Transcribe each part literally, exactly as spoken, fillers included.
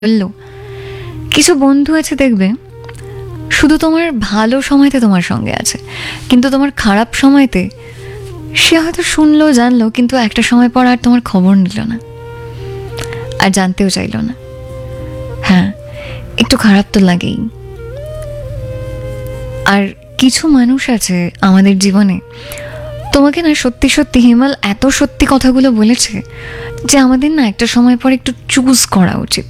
বললো কিছু বন্ধু আছে দেখবে শুধু তোমার ভালো সময়তে তোমার সঙ্গে আছে, কিন্তু তোমার খারাপ সময়তে সে হয়তো শুনলো জানলো, কিন্তু একটা সময় পর আর তোমার খবর নিল না, আর জানতেও চাইল না। হ্যাঁ, একটু খারাপ তো লাগেই। আর কিছু মানুষ আছে আমাদের জীবনে, তোমাকে না সত্যি সত্যি হিমাল এত সত্যি কথাগুলো বলেছে যে আমাদের না একটা সময় পর একটু চুজ করা উচিত।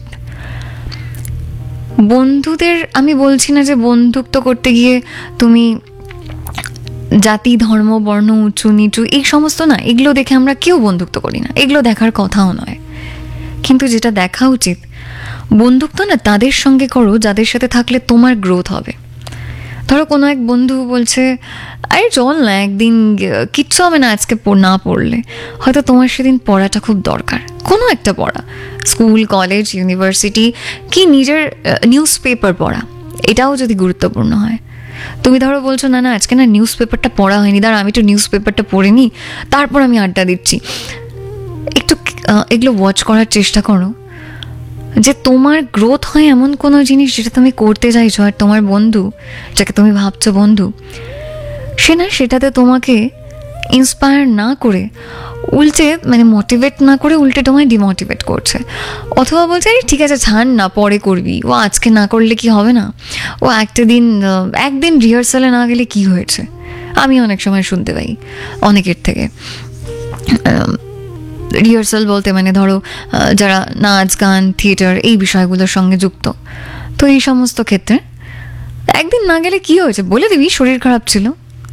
বন্ধুদের আমি বলছি না যে বন্ধুত্ব করতে গিয়ে তুমি জাতি ধর্ম বর্ণ উঁচু নিচু এই সমস্ত না, এগুলো দেখে আমরা কেউ বন্ধুত্ব করি না, এগুলো দেখার কথাও নয়। কিন্তু যেটা দেখা উচিত, বন্ধুত্ব না তাদের সঙ্গে করো যাদের সাথে থাকলে তোমার গ্রোথ হবে। ধরো কোনো এক বন্ধু বলছে আরে চল না একদিন, কিচ্ছু হবে না আজকে না পড়লে, হয়তো তোমার সেদিন পড়াটা খুব দরকার, কোনো একটা পড়া, স্কুল কলেজ ইউনিভার্সিটি কি নিজের নিউজ পেপার পড়া, এটাও যদি গুরুত্বপূর্ণ হয়। তুমি ধরো বলছো না না আজকে না নিউজ পেপারটা পড়া হয়নি, দাঁড়া আমি একটু নিউজ পেপারটা পড়ে নিই, তারপর আমি আড্ডা দিচ্ছি। একটু এগুলো ওয়াচ করার চেষ্টা করো যে তোমার গ্রোথ হয় এমন কোনো জিনিস যেটা তুমি করতে চাইছো, আর তোমার বন্ধু যাকে তুমি ভাবছো বন্ধু, সে না সেটাতে তোমাকে ইন্সপায়ার না করে উল্টে মানে মোটিভেট না করে উল্টে তোমায় ডিমোটিভেট করছে, অথবা বলছে আরে ঠিক আছে ছাড় না পরে করবি, ও আজকে না করলে কি হবে না, ও একটা দিন একদিন রিহার্সালে না গেলে কি হয়েছে। আমি অনেক সময় শুনতে পাই অনেকের থেকে, রিহার্সাল বলতে মানে ধরো যারা নাচ গান থিয়েটার এই বিষয়গুলোর সঙ্গে যুক্ত, তো এই সমস্ত ক্ষেত্রে একদিন না গেলে কি হয়েছে বলে দিবি শরীর খারাপ ছিল।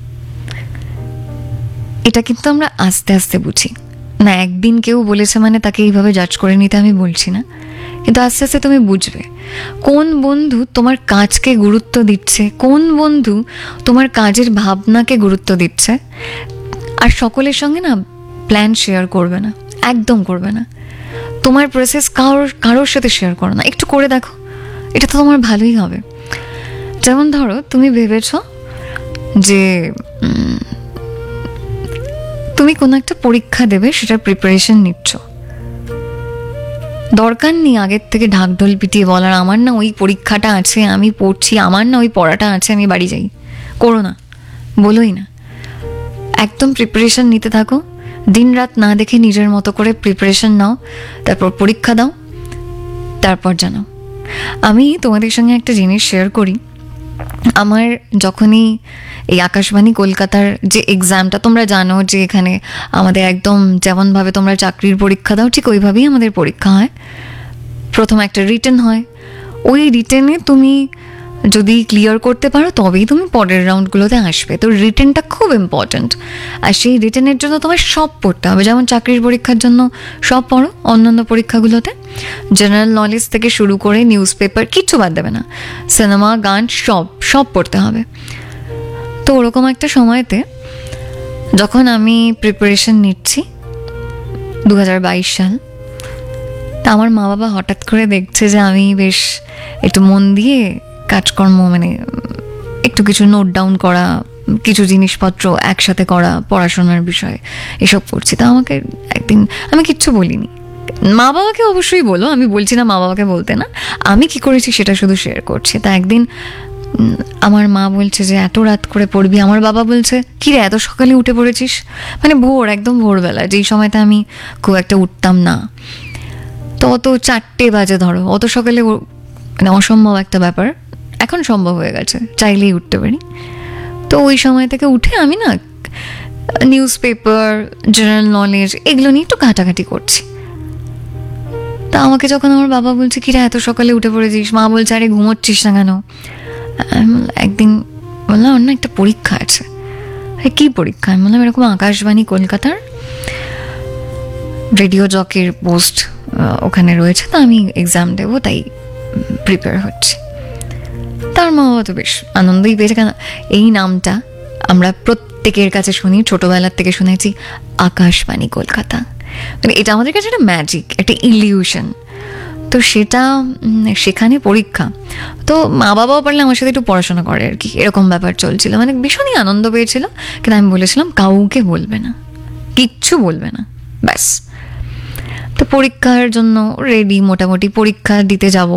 এটা কিন্তু আমরা আস্তে আস্তে বুঝি না, একদিন কেউ বলেছে মানে তাকে এইভাবে জাজ করে নিতে আমি বলছি না, কিন্তু আস্তে আস্তে তুমি বুঝবে কোন বন্ধু তোমার কাজকে গুরুত্ব দিচ্ছে, কোন বন্ধু তোমার কাজের ভাবনাকে গুরুত্ব দিচ্ছে। আর সকলের সঙ্গে না প্ল্যান শেয়ার করবে না, একদম করবে না। তোমার প্রসেস কারোর কারোর সাথে শেয়ার করো না, একটু করে দেখো, এটা তো তোমার ভালোই হবে। যেমন ধরো তুমি ভেবেছ যে তুমি কোনো একটা পরীক্ষা দেবে, সেটার প্রিপারেশন নিচ্ছ, দরকার নেই আগের থেকে ঢাকঢোল পিটিয়ে বলার আমার না ওই পরীক্ষাটা আছে আমি পড়ছি, আমার না ওই পড়াটা আছে আমি বাড়ি যাই, করো না, বলোই না। একদম প্রিপারেশন নিতে থাকো, দিন রাত না দেখে নিজের মতো করে প্রিপারেশন নাও, তারপর পরীক্ষা দাও, তারপর জানাও। আমি তোমাদের সঙ্গে একটা জিনিস শেয়ার করি, আমার যখনই এই আকাশবাণী কলকাতার যে এক্সামটা, তোমরা জানো যে এখানে আমাদের একদম যেমনভাবে তোমরা চাকরির পরীক্ষা দাও ঠিক ওইভাবেই আমাদের পরীক্ষা হয়। প্রথম একটা রিটেন হয়, ওই রিটেনে তুমি যদি ক্লিয়ার করতে পারো তবেই তুমি পরের রাউন্ডগুলোতে আসবে। তো রিটেনটা খুব ইম্পর্ট্যান্ট, আর সেই রিটেনের জন্য তোমার সব পড়তে হবে, যেমন চাকরির পরীক্ষার জন্য সব পড়ো, অন্যান্য পরীক্ষাগুলোতে জেনারেল নলেজ থেকে শুরু করে নিউজ পেপার কিচ্ছু বাদ দেবে না, সিনেমা গান সব সব পড়তে হবে। তো ওরকম একটা সময়তে যখন আমি প্রিপারেশন নিচ্ছি দু হাজার বাইশ সাল, তা আমার মা বাবা হঠাৎ করে দেখছে যে আমি বেশ একটু মন দিয়ে কাজকর্ম মানে একটু কিছু নোট ডাউন করা, কিছু জিনিসপত্র একসাথে করা, পড়াশোনার বিষয়ে এসব করছি। তা আমাকে একদিন, আমি কিচ্ছু বলিনি, মা বাবাকে অবশ্যই বলো, আমি বলছি না মা বাবাকে বলতে না, আমি কি করেছি সেটা শুধু শেয়ার করছি। তা একদিন আমার মা বলছে যে এত রাত করে পড়বি, আমার বাবা বলছে কি রে এত সকালে উঠে পড়েছিস, মানে ভোর একদম ভোরবেলা, যেই সময়টা আমি খুব একটা উঠতাম না। তো অত চারটে বাজে ধরো, অত সকালে মানে অসম্ভব একটা ব্যাপার, এখন সম্ভব হয়ে গেছে, চাইলেই উঠতে পারি। তো ওই সময় থেকে উঠে আমি না নিউজ পেপার জেনারেল নলেজ এগুলো নিয়ে একটু ঘাটাঘাটি করছি। তা আমাকে যখন আমার বাবা বলছে কিরা এত সকালে উঠে পড়েছিস, মা বলছে আরে ঘুমোচ্ছিস না কেন, একদিন বললাম আমার না একটা পরীক্ষা আছে। আরে কী পরীক্ষা? আমি বললাম এরকম আকাশবাণী কলকাতার রেডিও জকের পোস্ট ওখানে রয়েছে, তো আমি এক্সাম দেবো তাই প্রিপেয়ার হচ্ছি। তার মা বাবা তো বেশ আনন্দই পেয়েছে, কেন এই নামটা আমরা প্রত্যেকের কাছে শুনি, ছোটোবেলার থেকে শুনেছি আকাশবাণী কলকাতা, মানে এটা আমাদের কাছে একটা ম্যাজিক, একটা ইলিউশন। তো সেটা সেখানে পরীক্ষা, তো মা বাবাও পারলে আমার সাথে একটু পড়াশোনা করে আর কি, এরকম ব্যাপার চলছিল, মানে ভীষণই আনন্দ পেয়েছিল। কিন্তু আমি বলেছিলাম কাউকে বলবে না, কিচ্ছু বলবে না, ব্যাস। তো পরীক্ষার জন্য রেডি, মোটামুটি পরীক্ষা দিতে যাব